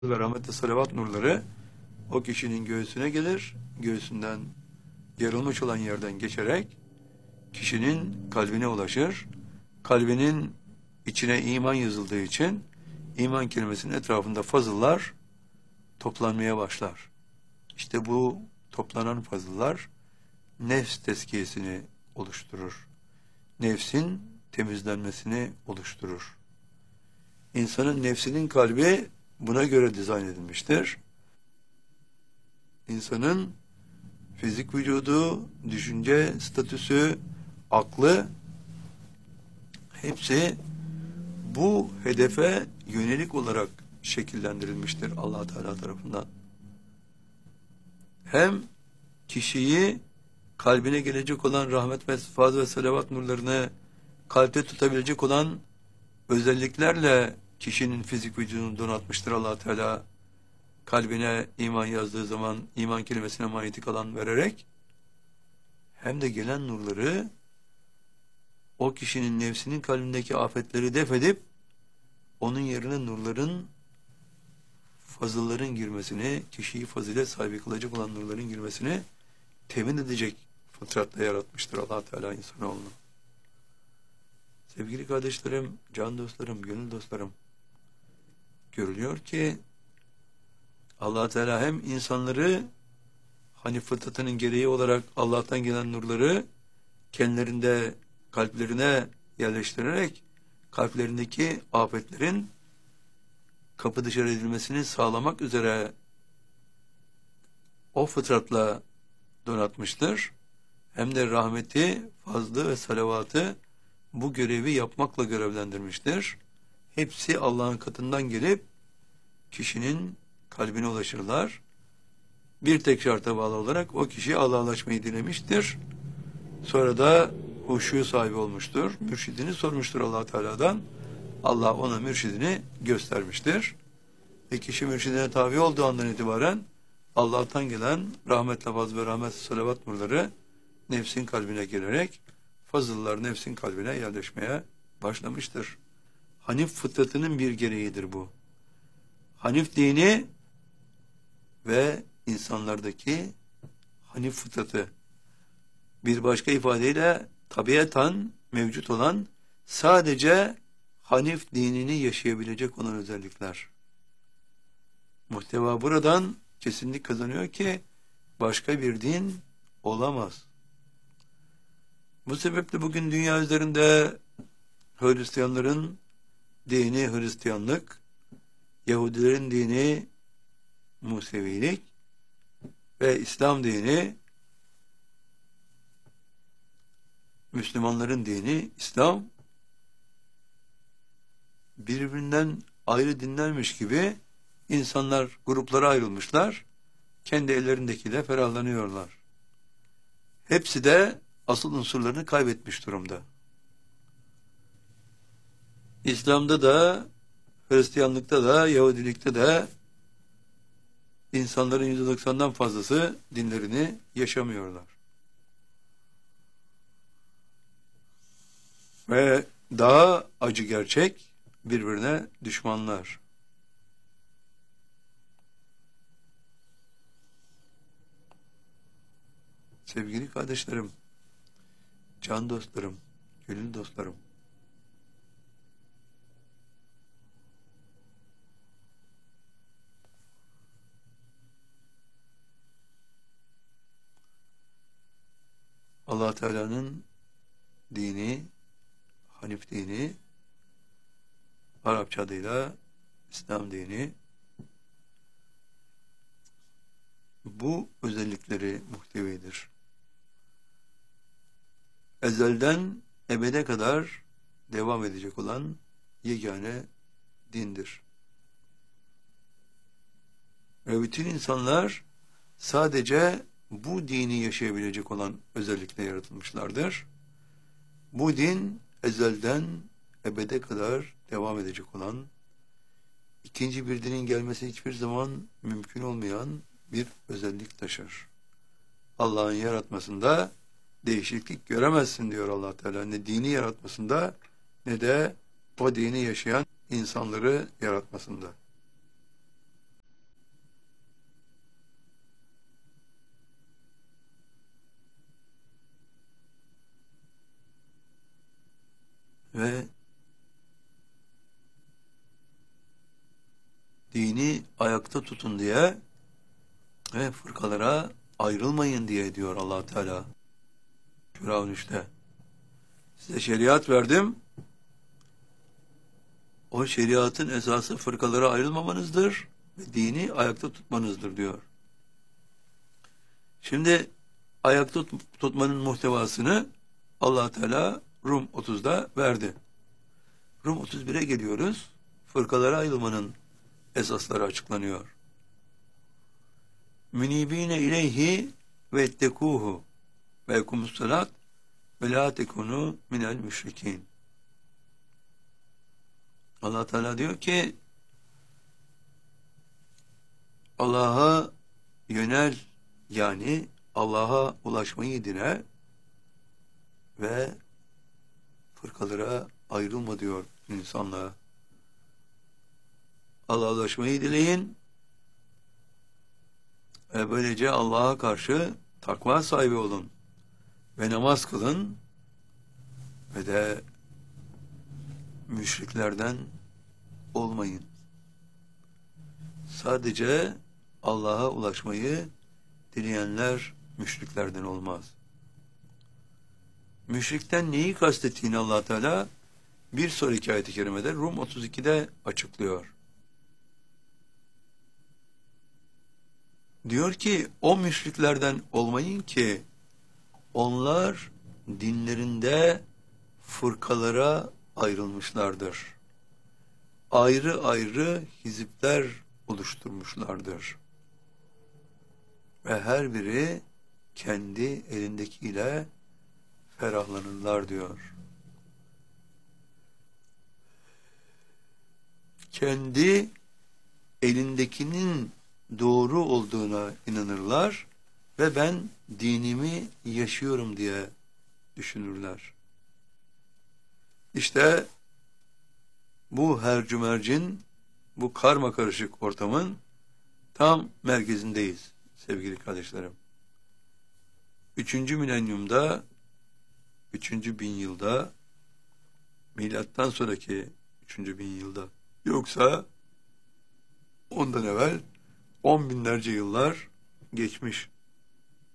ve rahmetli salavat nurları o kişinin göğsüne gelir, göğsünden yarılmış olan yerden geçerek kişinin kalbine ulaşır. Kalbinin içine iman yazıldığı için iman kelimesinin etrafında fazıllar toplanmaya başlar. İşte bu toplanan fazıllar nefs tezkiyesini oluşturur. Nefsin temizlenmesini oluşturur. İnsanın nefsinin kalbi buna göre dizayn edilmiştir. İnsanın fizik vücudu, düşünce statüsü, aklı hepsi bu hedefe yönelik olarak şekillendirilmiştir Allah Teala tarafından. Hem kişiyi kalbine gelecek olan rahmet ve faz ve salavat nurlarını kalpte tutabilecek olan özelliklerle kişinin fizik vücudunu donatmıştır Allah Teala. Kalbine iman yazdığı zaman iman kelimesine manyetik alan vererek, hem de gelen nurları o kişinin nefsinin kalbindeki afetleri def edip onun yerine nurların, fazılların girmesini, kişiyi fazilet sahibi kılacak olan nurların girmesini temin edecek fıtratla yaratmıştır Allah Teala insanoğlunu. Sevgili kardeşlerim, can dostlarım, gönül dostlarım, görülüyor ki Allah Teala hem insanları hani fıtratının gereği olarak Allah'tan gelen nurları kendilerinde kalplerine yerleştirerek kalplerindeki afetlerin kapı dışarı edilmesini sağlamak üzere o fıtratla donatmıştır. Hem de rahmeti, fazlı ve salavatı bu görevi yapmakla görevlendirmiştir. Hepsi Allah'ın katından gelip kişinin kalbine ulaşırlar. Bir tek şarta bağlı olarak o kişi Allah'laşmayı dilemiştir. Sonra da huşu sahibi olmuştur. Mürşidini sormuştur Allah Teala'dan. Allah ona mürşidini göstermiştir. Ve kişi mürşidine tabi olduğu andan itibaren Allah'tan gelen rahmetle faz ve rahmet salavat nurları nefsin kalbine gelerek fazıllar nefsin kalbine yerleşmeye başlamıştır. Hanif fıtratının bir gereğidir bu. Hanif dini ve insanlardaki hanif fıtratı, bir başka ifadeyle tabiatan mevcut olan sadece hanif dinini yaşayabilecek olan özellikler. Muhteva buradan kesinlik kazanıyor ki başka bir din olamaz. Bu sebeple bugün dünya üzerinde Hristiyanların dini Hristiyanlık, Yahudilerin dini Musevilik ve İslam dini, Müslümanların dini İslam, birbirinden ayrı dinlermiş gibi insanlar gruplara ayrılmışlar, kendi ellerindekiyle ferahlanıyorlar. Hepsi de asıl unsurlarını kaybetmiş durumda. İslam'da da, Hristiyanlıkta da, Yahudilikte de insanların %90'dan fazlası dinlerini yaşamıyorlar. Ve daha acı gerçek, birbirine düşmanlar. Sevgili kardeşlerim, can dostlarım, gönül dostlarım, Allah Teala'nın dini, Hanif dini, Arapça adıyla İslam dini, bu özellikleri muhtevidir. Ezelden ebede kadar devam edecek olan yegane dindir. Ve bütün insanlar sadece bu dini yaşayabilecek olan özellikle yaratılmışlardır. Bu din ezelden ebede kadar devam edecek olan, ikinci bir dinin gelmesi hiçbir zaman mümkün olmayan bir özellik taşır. Allah'ın yaratmasında değişiklik göremezsin diyor Allah Teala. Ne dini yaratmasında ne de o dini yaşayan insanları yaratmasında. ve dini ayakta tutun diye ve fırkalara ayrılmayın diye diyor Allah Teala. Şura 13'te. Size şeriat verdim. O şeriatın esası fırkalara ayrılmamanızdır ve dini ayakta tutmanızdır diyor. Şimdi ayakta tutmanın muhtevasını Allah Teala Rum 30'da verdi. Rum 31'e geliyoruz. Fırkalara ayrılmanın esasları açıklanıyor. Münibine ileyhi ve ettekuhu ve ekumussalat ve la tekunu minel müşrikin. Allah Teala diyor ki Allah'a yönel, yani Allah'a ulaşmayı dile ve fırkalara ayrılma diyor insanlığa. Allah'a ulaşmayı dileyin ve böylece Allah'a karşı takva sahibi olun ve namaz kılın ve de müşriklerden olmayın. Sadece Allah'a ulaşmayı dileyenler müşriklerden olmaz. Müşrikten neyi kastettiğini Allah Teala bir sonraki ayet-i kerimede Rum 32'de açıklıyor. Diyor ki o müşriklerden olmayın ki onlar dinlerinde fırkalara ayrılmışlardır. Ayrı ayrı hizipler oluşturmuşlardır. Ve her biri kendi elindekiyle ferahlanırlar diyor. Kendi elindekinin doğru olduğuna inanırlar ve ben dinimi yaşıyorum diye düşünürler. İşte bu hercümercin, bu karma karışık ortamın tam merkezindeyiz sevgili kardeşlerim. 3. milenyumda, 3. bin yılda, milattan sonraki 3. bin yılda, yoksa ondan evvel 10 binlerce yıllar geçmiş.